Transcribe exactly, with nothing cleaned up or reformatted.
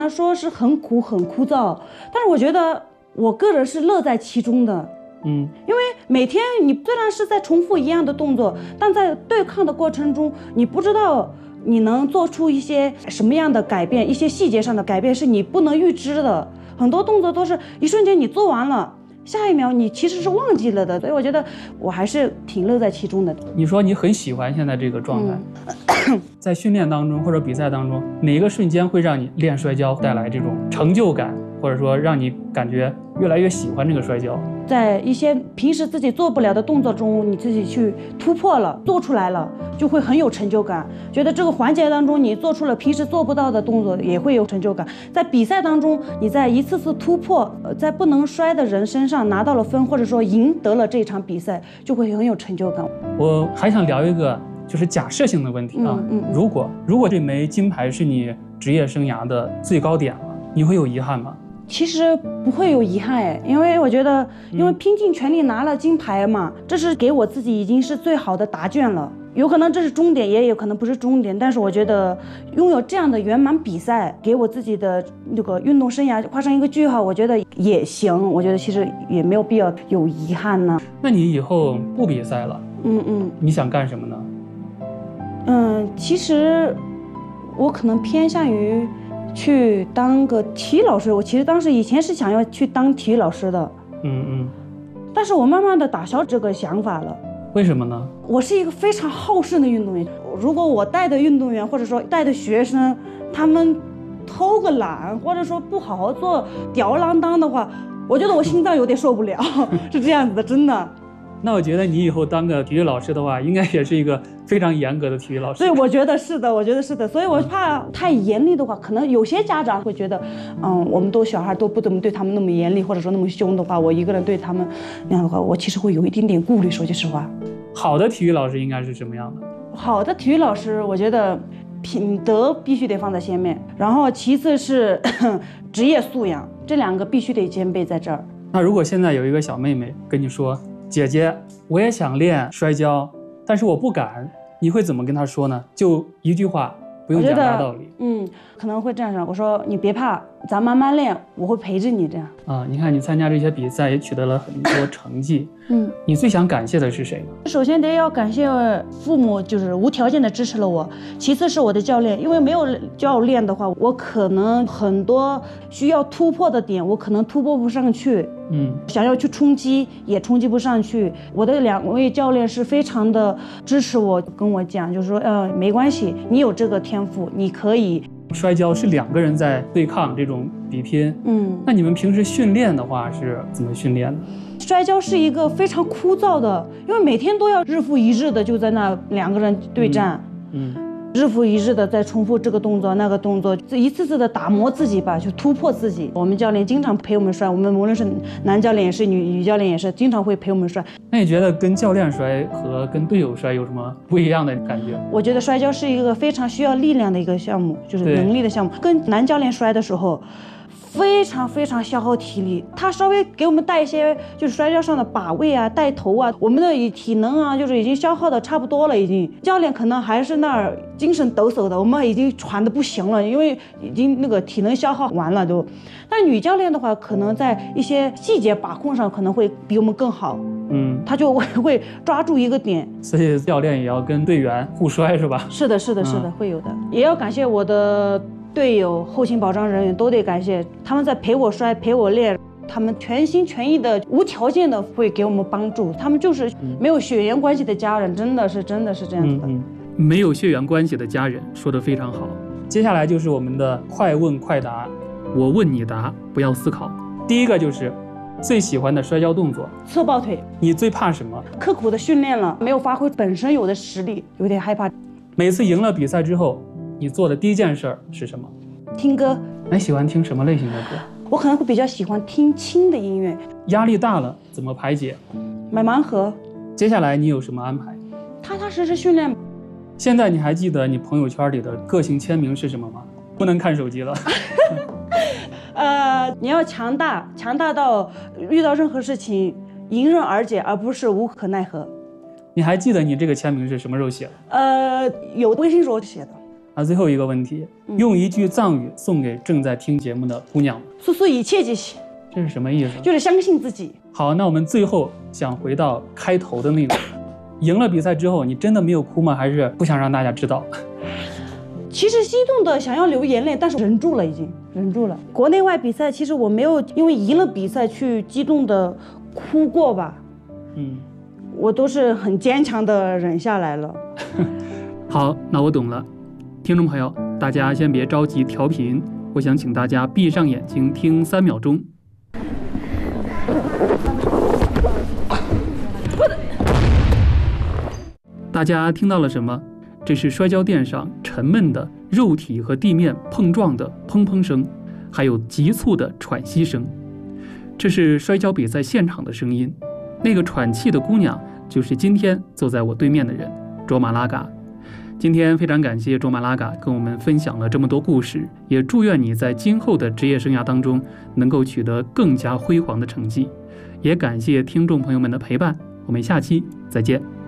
他说是很苦很枯燥，但是我觉得我个人是乐在其中的。嗯，因为每天你虽然是在重复一样的动作，但在对抗的过程中，你不知道你能做出一些什么样的改变，一些细节上的改变是你不能预知的。很多动作都是一瞬间你做完了，下一秒你其实是忘记了的。所以我觉得我还是挺乐在其中的。 你说你很喜欢现在这个状态，嗯、在训练当中或者比赛当中，哪一个瞬间会让你练摔跤带来这种成就感，或者说让你感觉越来越喜欢这个摔跤？ 在一些平时自己做不了的动作中，你自己去突破了，做出来了，就会很有成就感。觉得这个环节当中，你做出了平时做不到的动作，也会有成就感。在比赛当中，你在一次次突破，在不能摔的人身上拿到了分，或者说赢得了这场比赛，就会很有成就感。 我还想聊一个就是假设性的问题啊，嗯嗯嗯、如果如果这枚金牌是你职业生涯的最高点了，你会有遗憾吗？ 其实不会有遗憾哎，因为我觉得，因为拼尽全力拿了金牌嘛，这是给我自己已经是最好的答卷了。有可能这是终点，也有可能不是终点，但是我觉得拥有这样的圆满比赛，给我自己的那个运动生涯画上一个句号，我觉得也行。我觉得其实也没有必要有遗憾呢。 那你以后不比赛了， 嗯嗯， 你想干什么呢？ 嗯，其实我可能偏向于去当个体育老师。我其实当时以前是想要去当体育老师的，嗯嗯，但是我慢慢的打消这个想法了。 为什么呢？ 我是一个非常好胜的运动员，如果我带的运动员或者说带的学生，他们偷个懒或者说不好好做吊儿郎当的话，我觉得我心脏有点受不了，是这样子的，真的。 那我觉得你以后当个体育老师的话，应该也是一个非常严格的体育老师。 对，我觉得是的，我觉得是的。所以我怕太严厉的话，可能有些家长会觉得，嗯，我们都小孩都不怎么对他们那么严厉，或者说那么凶的话，我一个人对他们那样的话，我其实会有一点点顾虑。说句实话， 好的体育老师应该是什么样的？ 好的体育老师，我觉得品德必须得放在前面，然后其次是职业素养，这两个必须得兼备在这儿。 那如果现在有一个小妹妹跟你说，姐姐，我也想练摔跤，但是我不敢，你会怎么跟她说呢？就一句话，不用讲大道理。 嗯，可能会这样说，我说你别怕，咱慢慢练，我会陪着你这样。 啊，你看你参加这些比赛也取得了很多成绩， 嗯， 你最想感谢的是谁呢？ 首先得要感谢父母，就是无条件的支持了我。其次是我的教练，因为没有教练的话，我可能很多需要突破的点，我可能突破不上去。嗯，想要去冲击也冲击不上去。我的两位教练是非常的支持我，跟我讲，就是说，呃，没关系，你有这个天赋，你可以。 摔跤是两个人在对抗这种比拼，嗯，那你们平时训练的话是怎么训练的？ 摔跤是一个非常枯燥的，因为每天都要日复一日的就在那两个人对战，嗯。嗯日复一日的在重复这个动作那个动作，一次次的打磨自己吧，去突破自己。我们教练经常陪我们摔，我们无论是男教练也是女女教练也是，经常会陪我们摔。 那你觉得跟教练摔和跟队友摔有什么不一样的感觉？ 我觉得摔跤是一个非常需要力量的一个项目，就是能力的项目。跟男教练摔的时候，非常非常消耗体力，他稍微给我们带一些就是摔跤上的把位啊、带头啊，我们的体能啊，就是已经消耗的差不多了。已经教练可能还是那儿精神抖擞的，我们已经喘的不行了，因为已经那个体能消耗完了都。但女教练的话，可能在一些细节把控上可能会比我们更好，嗯，他就会抓住一个点。 所以教练也要跟队员互摔是吧？ 是的，是的，是的，嗯、会有的。也要感谢我的队友、后勤保障人员，都得感谢他们在陪我摔、陪我练，他们全心全意的、无条件的会给我们帮助。他们就是没有血缘关系的家人，真的是真的是这样子的。嗯嗯、没有血缘关系的家人，说得非常好。接下来就是我们的快问快答，我问你答，不要思考。第一个就是最喜欢的摔跤动作， 侧抱腿。 你最怕什么？ 刻苦的训练了，没有发挥本身有的实力，有点害怕。 每次赢了比赛之后，你做的第一件事是什么？ 听歌。 你喜欢听什么类型的歌？ 我可能会比较喜欢听轻的音乐。 压力大了怎么排解？ 买盲盒。 接下来你有什么安排？ 踏踏实实训练。 现在你还记得你朋友圈里的个性签名是什么吗？不能看手机了。 呃，你要强大，强大到遇到任何事情迎刃而解，而不是无可奈何。 你还记得你这个签名是什么时候写的？ 呃，有微信时候写的。 啊，最后一个问题， 嗯、 用一句藏语送给正在听节目的姑娘们。 叔叔一切即行， 这是什么意思？ 就是相信自己。 好，那我们最后想回到开头的内容，赢了比赛之后，你真的没有哭吗？还是不想让大家知道？ 其实激动的想要流眼泪，但是忍住了，已经忍住了。国内外比赛，其实我没有因为赢了比赛去激动的哭过吧。 嗯， 我都是很坚强的忍下来了。 好，那我懂了。听众朋友，大家先别着急调频，我想请大家闭上眼睛听三秒钟。大家听到了什么？这是摔跤垫上沉闷的肉体和地面碰撞的砰砰声，还有急促的喘息声。这是摔跤比赛现场的声音。那个喘气的姑娘就是今天坐在我对面的人，卓玛拉嘎。今天非常感谢卓玛拉嘎跟我们分享了这么多故事，也祝愿你在今后的职业生涯当中能够取得更加辉煌的成绩。也感谢听众朋友们的陪伴，我们下期再见。